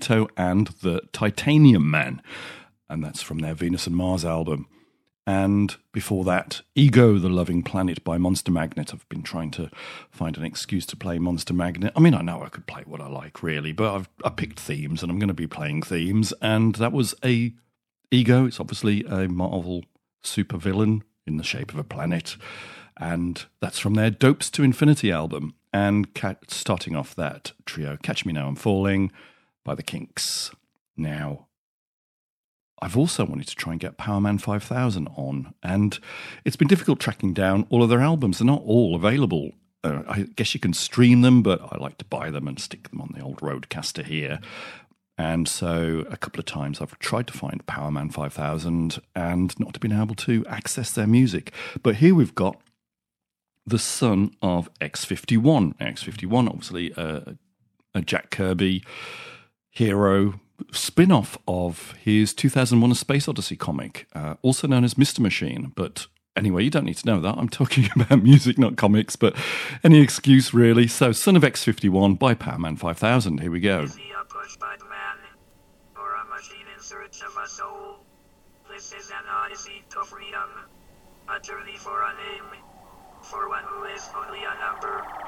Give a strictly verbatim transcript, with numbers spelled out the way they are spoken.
Toe and the Titanium Man. And that's from their Venus and Mars album. And before that, Ego, the Loving Planet by Monster Magnet. I've been trying to find an excuse to play Monster Magnet. I mean, I know I could play what I like, really, but I've I picked themes, and I'm going to be playing themes. And that was a Ego. It's obviously a Marvel supervillain in the shape of a planet. And that's from their Dopes to Infinity album. And cat, starting off that trio, Catch Me Now I'm Falling by the Kinks. Now, I've also wanted to try and get Powerman five thousand on, and it's been difficult tracking down all of their albums. They're not all available. Uh, I guess you can stream them, but I like to buy them and stick them on the old Roadcaster here. And so a couple of times I've tried to find Powerman five thousand and not been able to access their music. But here we've got the son of X fifty-one. X fifty-one, obviously uh, a Jack Kirby hero, spin-off of his two thousand one A Space Odyssey comic, uh, also known as Mister Machine. But anyway, you don't need to know that. I'm talking about music, not comics, but any excuse, really. So, Son of X fifty-one by Powerman five thousand. Here we go. Is he a push-button man, or a machine in search of a soul? This is an odyssey to freedom, a journey for a name, for one who is only a number.